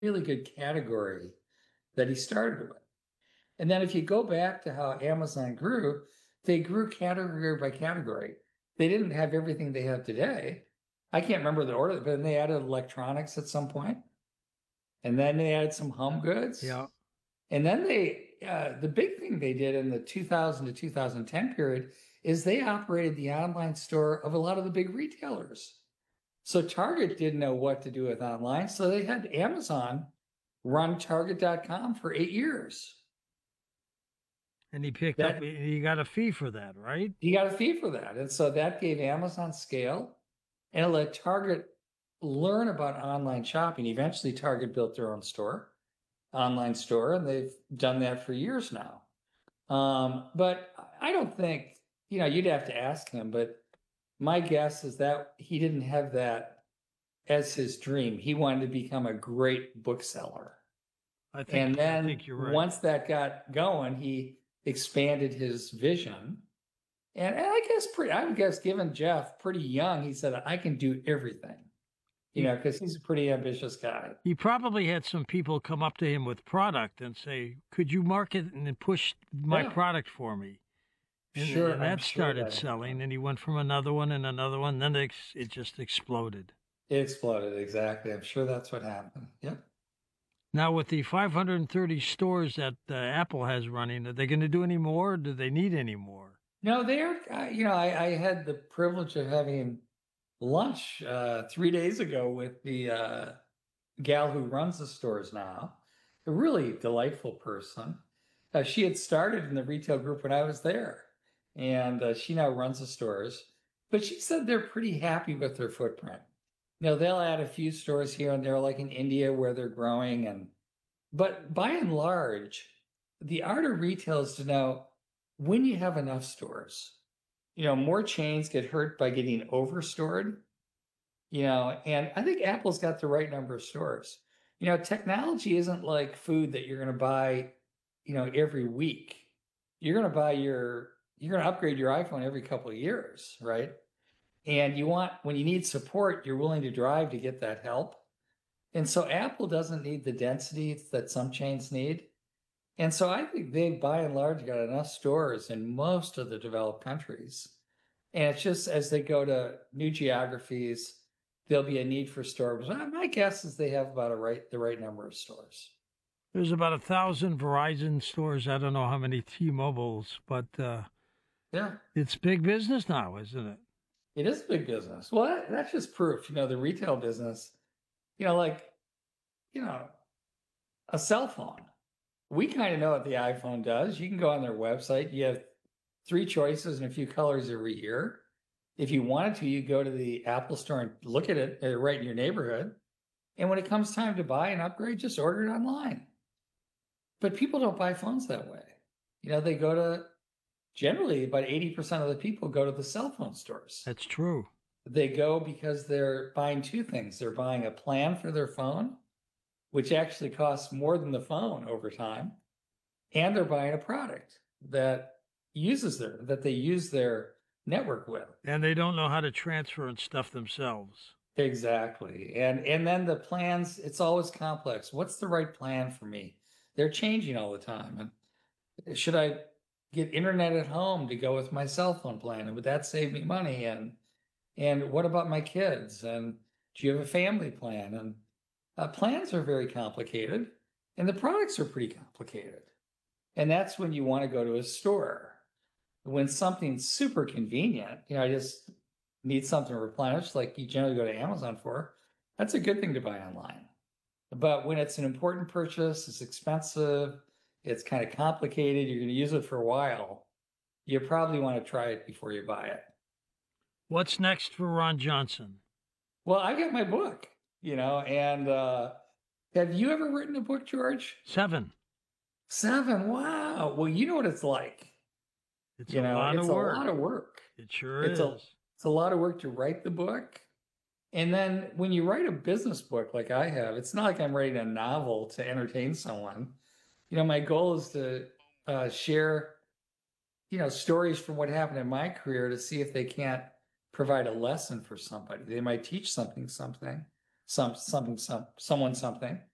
really good category that he started with. And then if you go back to how Amazon grew, they grew category by category. They didn't have everything they have today. I can't remember the order, but then they added electronics at some point, and then they added some home goods, Yeah. and then the big thing they did in the 2000 to 2010 period is they operated the online store of a lot of the big retailers. So Target didn't know what to do with online, so they had Amazon run Target.com for 8 years. And he picked up, That he got a fee for that, right? You got a fee for that. And so that gave Amazon scale and it let Target learn about online shopping. Eventually, Target built their own online store, and they've done that for years now. But I don't think, you'd have to ask him, but my guess is that he didn't have that as his dream. He wanted to become a great bookseller. And I then think you're right. once that got going, he expanded his vision. And I would guess, given Jeff pretty young, he said, I can do everything, He because he's a pretty ambitious guy. he probably had some people come up to him with product and say, "Could you market and push my Yeah, product for me?" sure. And I'm that sure started that selling, happened. and he went from another one and another one. Then it just exploded. It exploded. Exactly. I'm sure that's what happened. Yep. Now, with the 530 stores that Apple has running, are they going to do any more? Or do they need any more? No, I had the privilege of having lunch 3 days ago with the gal who runs the stores now, a really delightful person. She had started in the retail group when I was there, and she now runs the stores. But she said they're pretty happy with their footprint. They'll add a few stores here and there, like in India where they're growing, but by and large, the art of retail is to know when you have enough stores. More chains get hurt by getting overstored, and I think Apple's got the right number of stores. Technology isn't like food that you're going to buy, every week. You're going to upgrade your iPhone every couple of years, right? And when you need support, you're willing to drive to get that help. And so Apple doesn't need the density that some chains need. And so I think they, by and large, got enough stores in most of the developed countries. And it's just as they go to new geographies, there'll be a need for stores. My guess is they have about the right number of stores. There's about 1,000 Verizon stores. I don't know how many T-Mobiles, but Yeah, it's big business now, isn't it? it is a big business. Well, that's just proof, the retail business, like, you know, a cell phone. We kind of know what the iPhone does. You can go on their website. You have three choices and a few colors every year. If you wanted to, you go to the Apple store and look at it right in your neighborhood. And when it comes time to buy an upgrade, just order it online. But people don't buy phones that way. They go to generally about 80% of the people go to the cell phone stores. That's true. They go because they're buying two things. They're buying a plan for their phone, which actually costs more than the phone over time, and they're buying a product that they use their network with. And they don't know how to transfer and stuff themselves. Exactly. And then the plans, it's always complex. What's the right plan for me? They're changing all the time. And should I get internet at home to go with my cell phone plan? And would that save me money? And what about my kids? And do you have a family plan? And plans are very complicated, and the products are pretty complicated. And that's when you want to go to a store. When something's super convenient, I just need something replenished, like you generally go to Amazon for, that's a good thing to buy online. But when it's an important purchase, it's expensive, it's kind of complicated, you're going to use it for a while, you probably want to try it before you buy it. What's next for Ron Johnson? Well, I got my book, and have you ever written a book, George? 7. 7. Wow. Well, you know what it's like. It's a lot of It's a work. lot of work. It sure It's a is. it's a lot of work to write the book. And then when you write a business book like I have, it's not like I'm writing a novel to entertain someone. My goal is to share, stories from what happened in my career to see if they can't provide a lesson for somebody. They might teach someone something.